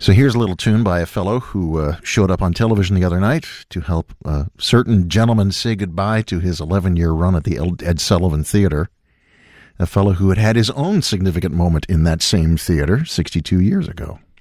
So here's a little tune by a fellow who showed up on television the other night to help a certain gentleman say goodbye to his 11-year run at the Ed Sullivan Theater. A fellow who had his own significant moment in that same theater 62 years ago.